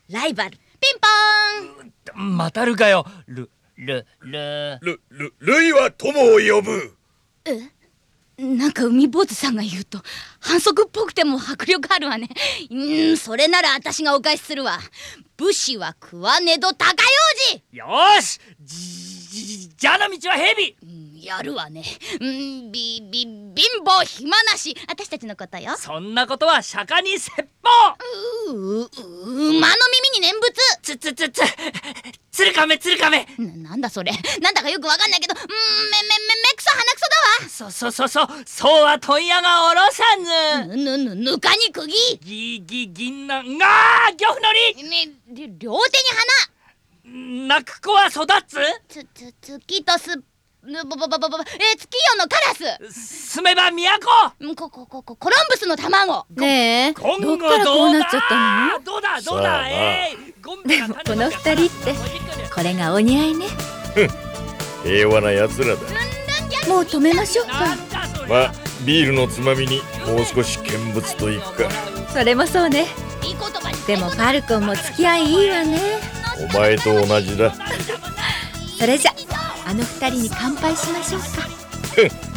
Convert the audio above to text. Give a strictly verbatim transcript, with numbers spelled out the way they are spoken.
ライバル。ピンポーン。 またるかよ。ルルルルルルイは友を呼ぶ。 え、なんか海坊主さんが言うと反則っぽくても迫力あるわね。うん、それなら私がお返しするわ。武士は食わねど高用事。 よーし、じじゃの道は蛇。 うん、やるわね。うんびび貧乏暇なし、私たちのことよ。 そんなことは釈迦に説法。 ううう馬の耳に念仏。 つつつつつるかめつるかめ。 な、なんだそれ。なんだかよくわかんないけど、うんめめめめくそ鼻くそだわ。 そそそそそうは問屋がおろさぬ。 ぬぬぬぬかに釘。 ぎぎ銀杏がー漁夫のり。 ね、り両手に泣く子は育つ。 つつ月とすぬぼぼぼぼぼえ月夜のカラス。 住めば都。 ここここコロンブスの卵。 ねえ、 今後どっからこうなっちゃったの？ どうだどうだ、えー、ゴンベがでもこの二人ってこれがお似合いね。 平和な奴らだ。 もう止めましょうか。 なんだそれ。 まあビールのつまみにもう少し見物といくか。 それもそうね。 いい言葉に。 でもファルコンも付き合いいいわね。 お前と同じだ。 それじゃあの二人に乾杯しましょうか。